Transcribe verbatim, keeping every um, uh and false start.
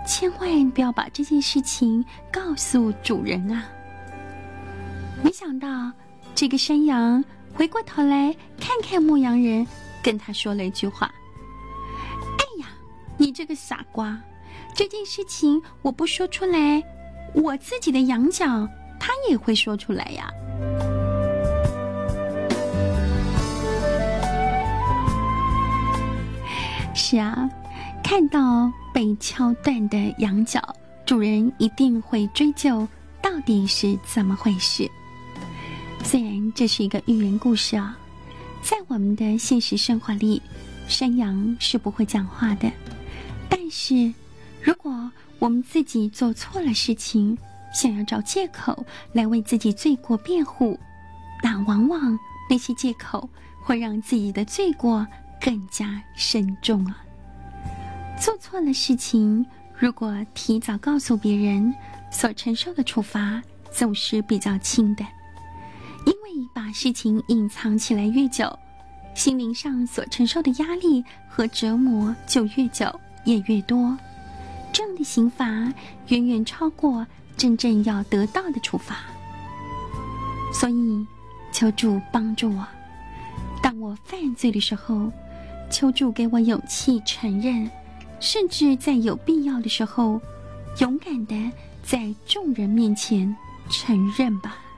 千万不要把这件事情告诉主人啊。没想到这个山羊回过头来看看牧羊人，跟他说了一句话：哎呀，你这个傻瓜，这件事情我不说出来，我自己的羊角他也会说出来呀。是啊，看到被敲断的羊角，主人一定会追究到底是怎么回事。虽然这是一个寓言故事啊，在我们的现实生活里，山羊是不会讲话的。但是如果我们自己做错了事情，想要找借口来为自己罪过辩护，那往往那些借口会让自己的罪过更加深重啊。做错了事情，如果提早告诉别人，所承受的处罚总是比较轻的。因为把事情隐藏起来越久，心灵上所承受的压力和折磨就越久也越多，这样的刑罚远远超过真正要得到的处罚。所以求主帮助我，当我犯罪的时候，求主给我勇气承认，甚至在有必要的时候，勇敢地在众人面前承认吧。